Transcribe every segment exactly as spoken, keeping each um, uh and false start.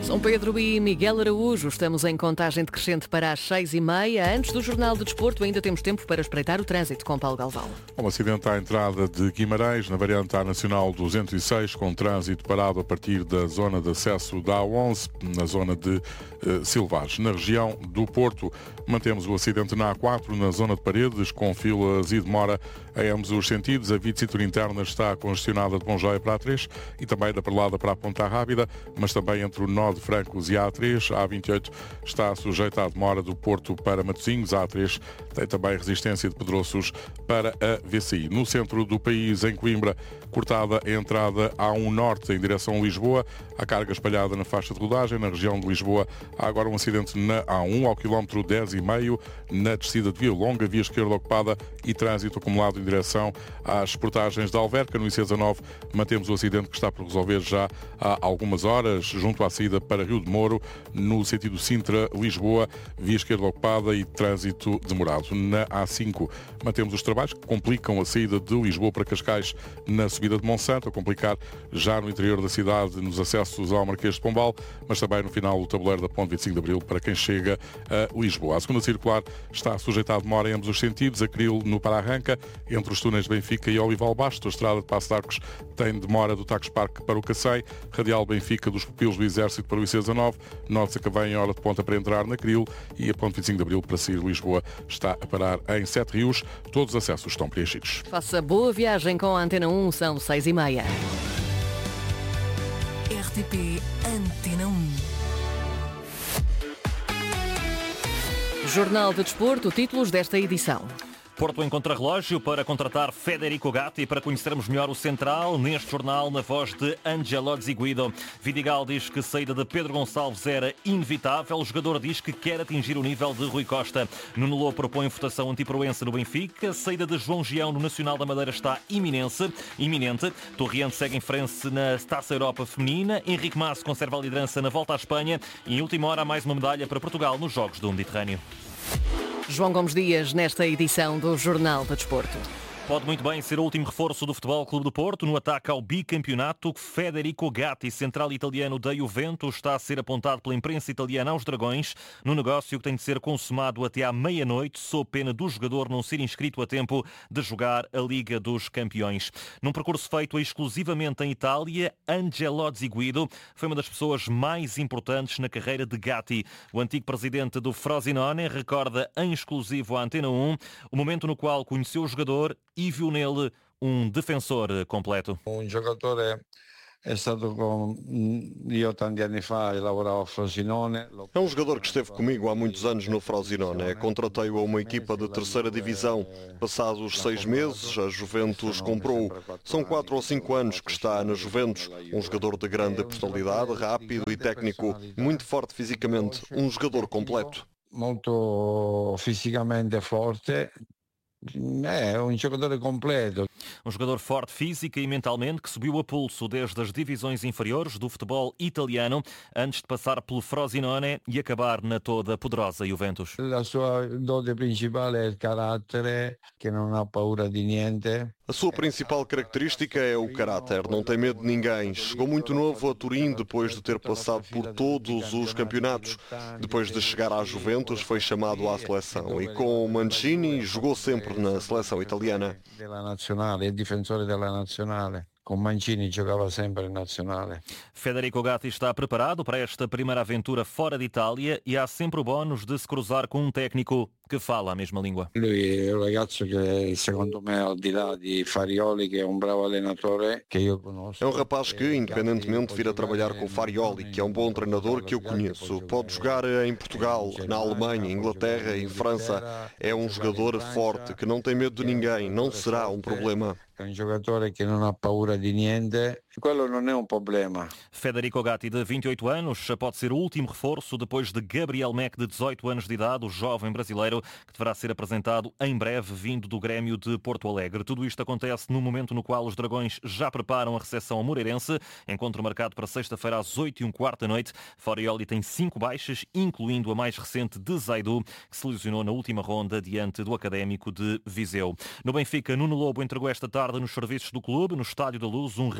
São Pedro e Miguel Araújo, estamos em contagem decrescente para as seis e meia. Antes do Jornal de Desporto, ainda temos tempo para espreitar o trânsito com Paulo Galvão. Um acidente à entrada de Guimarães, na variante A Nacional duzentos e seis, com trânsito parado a partir da zona de acesso da A onze, na zona de eh, Silvares. Na região do Porto, mantemos o acidente na A quatro, na zona de Paredes, com filas e demora em ambos os sentidos. A via de cintura interna está congestionada de Bonjoia para a A três e também da Perlada para a Ponta Rábida, mas também entre o nó de Francos e a A três. A A vinte e oito está sujeita à demora do Porto para Matosinhos. A A três tem também resistência de Pedroços para a V C I. No centro do país, em Coimbra, cortada a entrada A um Norte em direção a Lisboa. A carga espalhada na faixa de rodagem. Na região de Lisboa há agora um acidente na A um, ao quilómetro dez e meio, na descida de Via Longa, via esquerda ocupada e trânsito acumulado em direção às portagens da Alverca. No I C dezanove mantemos o acidente que está por resolver já há algumas horas, junto à saída para Rio de Moro, no sentido Sintra-Lisboa, via esquerda ocupada e trânsito demorado. Na A cinco mantemos os trabalhos que complicam a saída de Lisboa para Cascais na subida de Monsanto, a complicar já no interior da cidade, nos acessos ao Marquês de Pombal, mas também no final do tabuleiro da Ponte vinte e cinco de Abril para quem chega a Lisboa. A segunda circular está sujeita a demora em ambos os sentidos. A Cril no Para-Arranca, entre os túneis de Benfica e Olival Basto. A estrada de Passo de Arcos tem demora do Tax Park para o Cacém. Radial Benfica dos Pupilos do Exército para o I C dezanove. Nota-se que vem hora de ponta para entrar na Cril e a Ponte vinte e cinco de Abril para sair de Lisboa está a parar em Sete Rios. Todos os acessos estão preenchidos. Faça boa viagem com a Antena um, são seis e meia. R T P Antena um. Jornal de Desporto, títulos desta edição. Porto em contrarrelógio para contratar Federico Gatti, para conhecermos melhor o central, neste jornal, na voz de Angelo Ziguido. Vidigal diz que a saída de Pedro Gonçalves era inevitável. O jogador diz que quer atingir o nível de Rui Costa. Nuno Lobo propõe votação antiproença no Benfica. A saída de João Gião no Nacional da Madeira está iminente. iminente. Torriente segue em frente na Taça Europa Feminina. Henrique Masso conserva a liderança na volta à Espanha. E em última hora, mais uma medalha para Portugal nos Jogos do Mediterrâneo. João Gomes Dias, nesta edição do Jornal de Desporto. Pode muito bem ser o último reforço do Futebol Clube do Porto no ataque ao bicampeonato. Federico Gatti, central italiano da Juventus, está a ser apontado pela imprensa italiana aos Dragões no negócio que tem de ser consumado até à meia-noite, sob pena do jogador não ser inscrito a tempo de jogar a Liga dos Campeões. Num percurso feito exclusivamente em Itália, Angelo Ziguido foi uma das pessoas mais importantes na carreira de Gatti. O antigo presidente do Frosinone recorda em exclusivo à Antena um o momento no qual conheceu o jogador e viu nele um defensor completo. Um jogador é stato com io tanti anni fa e lavorava a Frosinone. É um jogador que esteve comigo há muitos anos no Frosinone. Contratei-o a uma equipa de terceira divisão. Passados seis meses, a Juventus comprou-o. São quatro ou cinco anos que está na Juventus. Um jogador de grande personalidade, rápido e técnico, muito forte fisicamente. Um jogador completo. Muito fisicamente forte. É um jogador completo. Um jogador forte física e mentalmente que subiu a pulso desde as divisões inferiores do futebol italiano antes de passar pelo Frosinone e acabar na toda poderosa Juventus. A sua dote principal é o caráter, que não há paura de niente. A sua principal característica é o caráter, não tem medo de ninguém. Chegou muito novo a Turim depois de ter passado por todos os campeonatos. Depois de chegar à Juventus foi chamado à seleção e com o Mancini jogou sempre na seleção italiana. Della nazionale, é difensore della nazionale. Com Mancini jogava sempre em Nacional. Federico Gatti está preparado para esta primeira aventura fora de Itália e há sempre o bónus de se cruzar com um técnico que fala a mesma língua. Lui è un ragazzo che secondo me, al di là di Farioli, che è un bravo allenatore che io conosco. É um rapaz que, independentemente de vir a trabalhar com o Farioli, que é um bom treinador que eu conheço, pode jogar em Portugal, na Alemanha, Inglaterra e França. É um jogador forte que não tem medo de ninguém, não será um problema. É um jogador que não há paura de niente. Quello não é um problema. Federico Gatti, de vinte e oito anos, pode ser o último reforço depois de Gabriel Meck, de dezoito anos de idade, o jovem brasileiro, que deverá ser apresentado em breve, vindo do Grêmio de Porto Alegre. Tudo isto acontece no momento no qual os Dragões já preparam a recepção ao Moreirense, encontro marcado para sexta-feira às oito e um quarto da noite. Farioli tem cinco baixas, incluindo a mais recente de Zaidu, que se lesionou na última ronda diante do Académico de Viseu. No Benfica, Nuno Lobo entregou esta tarde nos serviços do clube, no Estádio da Luz, um requerimento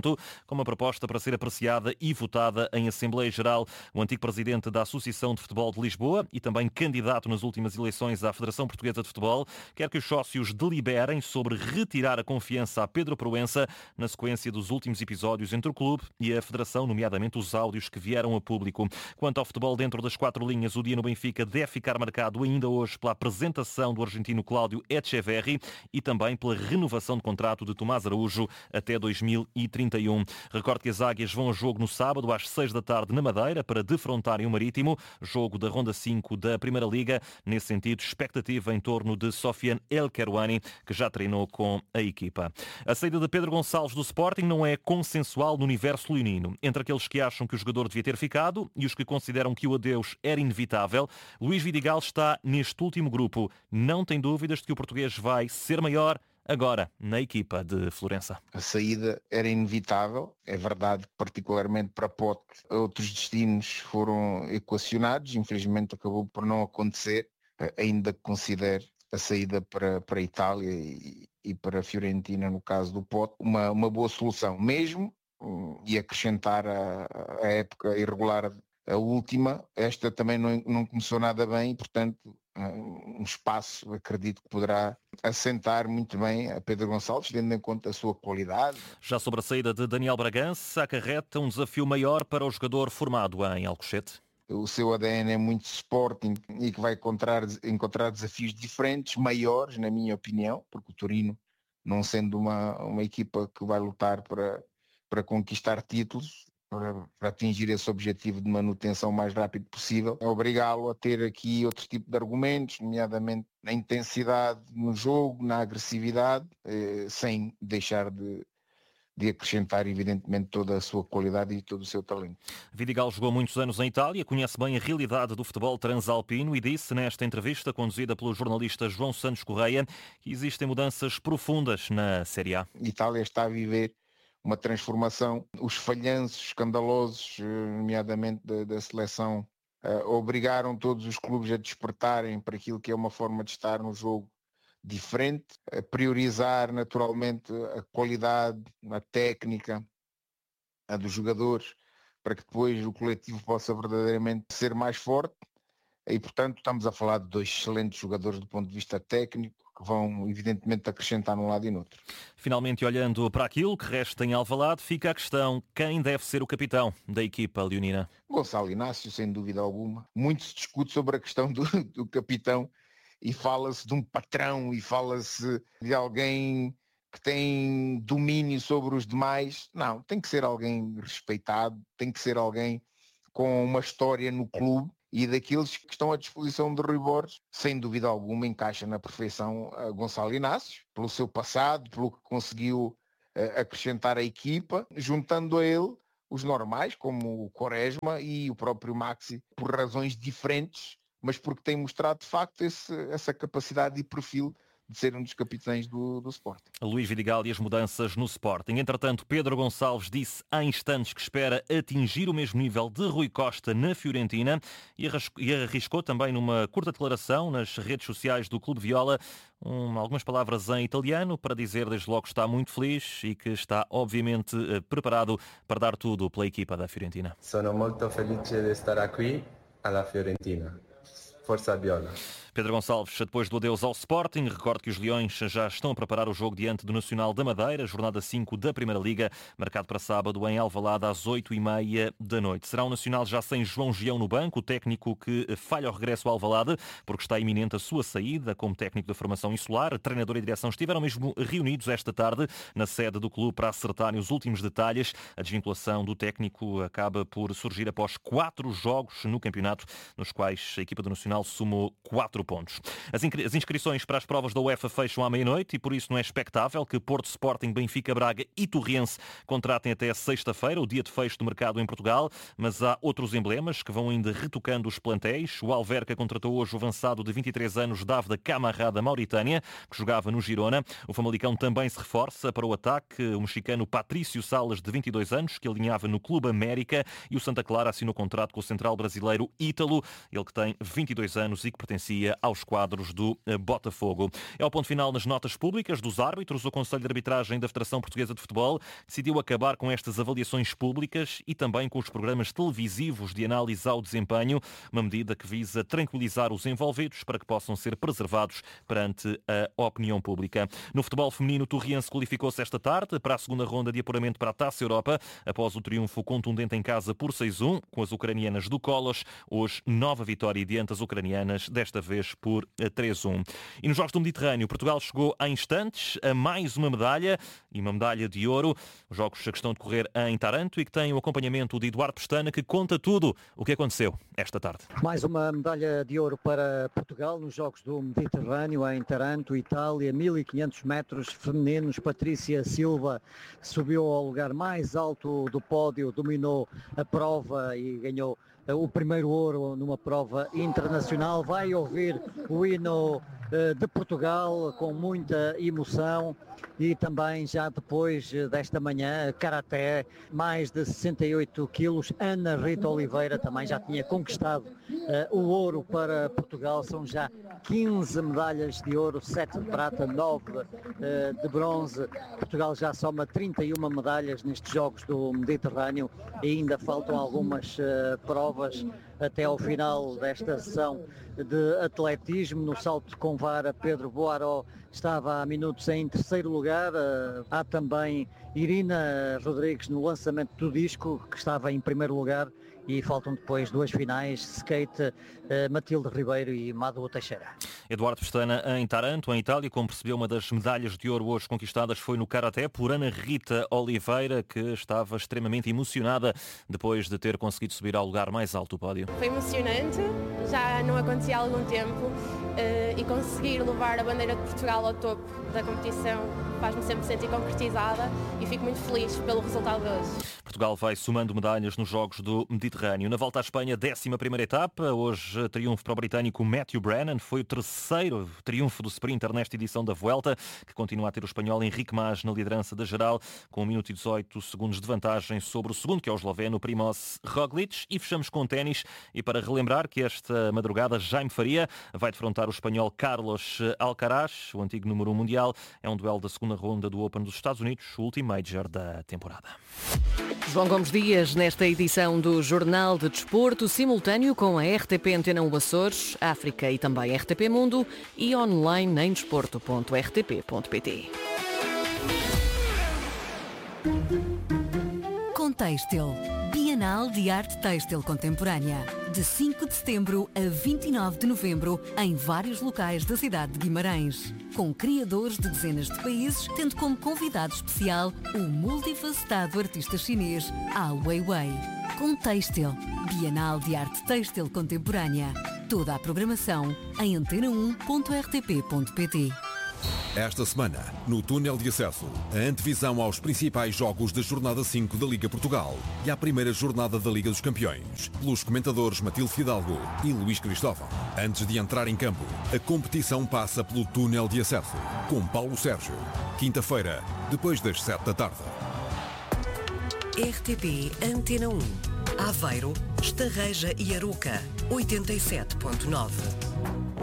Parlamento, com uma proposta para ser apreciada e votada em Assembleia Geral. O antigo presidente da Associação de Futebol de Lisboa e também candidato nas últimas eleições à Federação Portuguesa de Futebol quer que os sócios deliberem sobre retirar a confiança a Pedro Proença na sequência dos últimos episódios entre o clube e a Federação, nomeadamente os áudios que vieram a público. Quanto ao futebol dentro das quatro linhas, o dia no Benfica deve ficar marcado ainda hoje pela apresentação do argentino Cláudio Echeverri e também pela renovação de contrato de Tomás Araújo até dois mil e trinta e um. Recordo que as Águias vão a jogo no sábado às seis da tarde na Madeira para defrontarem o Marítimo, jogo da Ronda cinco da Primeira Liga. Nesse sentido, expectativa em torno de Sofiane El Kerouani, que já treinou com a equipa. A saída de Pedro Gonçalves do Sporting não é consensual no universo leonino. Entre aqueles que acham que o jogador devia ter ficado e os que consideram que o adeus era inevitável, Luís Vidigal está neste último grupo. Não tem dúvidas de que o português vai ser maior agora na equipa de Florença. A saída era inevitável, é verdade, particularmente para Pote. Outros destinos foram equacionados, infelizmente acabou por não acontecer, ainda que considere a saída para, para a Itália e, e para a Fiorentina, no caso do Pote, uma, uma boa solução, mesmo, e acrescentar a, a época irregular, a última, esta também não, não começou nada bem e, portanto, um espaço, acredito que poderá assentar muito bem a Pedro Gonçalves, tendo em conta a sua qualidade. Já sobre a saída de Daniel Bragança, acarreta um desafio maior para o jogador formado em Alcochete. O seu A D N é muito Sporting e que vai encontrar, encontrar desafios diferentes, maiores, na minha opinião, porque o Torino, não sendo uma, uma equipa que vai lutar para, para conquistar títulos, para, para atingir esse objetivo de manutenção o mais rápido possível, é obrigá-lo a ter aqui outro tipo de argumentos, nomeadamente na intensidade no jogo, na agressividade, eh, sem deixar de de acrescentar, evidentemente, toda a sua qualidade e todo o seu talento. Vidigal jogou muitos anos em Itália, conhece bem a realidade do futebol transalpino e disse nesta entrevista, conduzida pelo jornalista João Santos Correia, que existem mudanças profundas na Série A. A Itália está a viver uma transformação. Os falhanços escandalosos, nomeadamente da, da seleção, uh, obrigaram todos os clubes a despertarem para aquilo que é uma forma de estar no jogo diferente, a priorizar naturalmente a qualidade, a técnica a dos jogadores, para que depois o coletivo possa verdadeiramente ser mais forte. E, portanto, estamos a falar de dois excelentes jogadores do ponto de vista técnico, que vão, evidentemente, acrescentar num lado e no outro. Finalmente, olhando para aquilo que resta em Alvalade, fica a questão: quem deve ser o capitão da equipa leonina? Gonçalo Inácio, sem dúvida alguma. Muito se discute sobre a questão do, do capitão, e fala-se de um patrão e fala-se de alguém que tem domínio sobre os demais. Não, tem que ser alguém respeitado, tem que ser alguém com uma história no clube, e daqueles que estão à disposição de Rui Borges, sem dúvida alguma, encaixa na perfeição a Gonçalo Inácio, pelo seu passado, pelo que conseguiu uh, acrescentar à equipa, juntando a ele os normais, como o Quaresma e o próprio Maxi, por razões diferentes, mas porque tem mostrado de facto esse, essa capacidade e perfil de ser um dos capitães do, do Sporting. Luís Vidigal e as mudanças no Sporting. Entretanto, Pedro Gonçalves disse há instantes que espera atingir o mesmo nível de Rui Costa na Fiorentina e arriscou também numa curta declaração nas redes sociais do Clube Viola um, algumas palavras em italiano para dizer desde logo que está muito feliz e que está obviamente preparado para dar tudo pela equipa da Fiorentina. Sono molto felice di stare aqui alla Fiorentina. Força Viola. Pedro Gonçalves, depois do adeus ao Sporting, recordo que os Leões já estão a preparar o jogo diante do Nacional da Madeira, jornada cinco da Primeira Liga, marcado para sábado em Alvalade às oito e meia da noite. Será um Nacional já sem João Gião no banco, o técnico que falha o regresso ao Alvalade, porque está iminente a sua saída como técnico da formação insular. Treinador e direção estiveram mesmo reunidos esta tarde na sede do clube para acertarem os últimos detalhes. A desvinculação do técnico acaba por surgir após quatro jogos no campeonato, nos quais a equipa do Nacional somou quatro pontos. As inscrições para as provas da UEFA fecham à meia-noite e por isso não é expectável que Porto, Sporting, Benfica, Braga e Torrense contratem até sexta-feira, o dia de fecho do mercado em Portugal, mas há outros emblemas que vão ainda retocando os plantéis. O Alverca contratou hoje o avançado de vinte e três anos Davda Camarra da Mauritânia, que jogava no Girona. O Famalicão também se reforça para o ataque o mexicano Patrício Salas, de vinte e dois anos, que alinhava no Clube América, e o Santa Clara assinou contrato com o central brasileiro Ítalo, ele que tem vinte e dois anos e que pertencia vitória aos quadros do Botafogo. É o ponto final nas notas públicas dos árbitros. O Conselho de Arbitragem da Federação Portuguesa de Futebol decidiu acabar com estas avaliações públicas e também com os programas televisivos de análise ao desempenho, uma medida que visa tranquilizar os envolvidos para que possam ser preservados perante a opinião pública. No futebol feminino, o Torriense qualificou-se esta tarde para a segunda ronda de apuramento para a Taça Europa, após o triunfo contundente em casa por seis a um, com as ucranianas do Kolos. Hoje, nova vitória diante das ucranianas, desta vez por três a um. E nos Jogos do Mediterrâneo, Portugal chegou a instantes a mais uma medalha, e uma medalha de ouro. Os Jogos que estão a decorrer em Taranto e que têm o acompanhamento de Eduardo Pestana, que conta tudo o que aconteceu esta tarde. Mais uma medalha de ouro para Portugal nos Jogos do Mediterrâneo em Taranto, Itália, mil e quinhentos metros femininos. Patrícia Silva subiu ao lugar mais alto do pódio, dominou a prova e ganhou o primeiro ouro numa prova internacional. Vai ouvir o hino de Portugal com muita emoção. E também já depois desta manhã, karaté, mais de sessenta e oito quilos, Ana Rita Oliveira também já tinha conquistado uh, o ouro para Portugal. São já quinze medalhas de ouro, sete de prata, nove uh, de bronze. Portugal já soma trinta e uma medalhas nestes Jogos do Mediterrâneo e ainda faltam algumas uh, provas até ao final desta sessão de atletismo. No salto com vara, Pedro Boaró estava há minutos em terceiro lugar. Há também Irina Rodrigues no lançamento do disco, que estava em primeiro lugar, e faltam depois duas finais, skate, Matilde Ribeiro e Madu Teixeira. Eduardo Pestana em Taranto, em Itália, como percebeu, uma das medalhas de ouro hoje conquistadas foi no karaté por Ana Rita Oliveira, que estava extremamente emocionada depois de ter conseguido subir ao lugar mais alto do pódio. Foi emocionante, já não acontecia há algum tempo, e conseguir levar a bandeira de Portugal ao topo da competição faz-me sempre sentir concretizada e fico muito feliz pelo resultado de hoje. Portugal vai somando medalhas nos Jogos do Mediterrâneo. Na volta à Espanha, décima primeira etapa. Hoje, triunfo para o britânico Matthew Brennan. Foi o terceiro triunfo do sprinter nesta edição da Vuelta, que continua a ter o espanhol Enrique Mas na liderança da geral, com um minuto e dezoito segundos de vantagem sobre o segundo, que é o esloveno Primož Roglič. E fechamos com ténis. E para relembrar que esta madrugada Jaime Faria vai defrontar o espanhol Carlos Alcaraz, o antigo número um mundial. É um duelo da segunda ronda do Open dos Estados Unidos, o último major da temporada. João Gomes Dias, nesta edição do Jornal de Desporto, simultâneo com a R T P Antena um Açores, África e também R T P Mundo e online em desporto ponto r t p ponto p t. Contextil, Bienal de Arte Têxtil Contemporânea, de cinco de setembro a vinte e nove de novembro, em vários locais da cidade de Guimarães, com criadores de dezenas de países, tendo como convidado especial o multifacetado artista chinês Ai Weiwei. Contextil, Bienal de Arte Têxtil Contemporânea. Toda a programação em antena um ponto r t p ponto p t. Esta semana, no túnel de acesso, a antevisão aos principais jogos da Jornada cinco da Liga Portugal e à primeira jornada da Liga dos Campeões, pelos comentadores Matilde Fidalgo e Luís Cristóvão. Antes de entrar em campo, a competição passa pelo túnel de acesso, com Paulo Sérgio. Quinta-feira, depois das sete da tarde. R T P Antena um. Aveiro, Estarreja e Aroca, oitenta e sete ponto nove.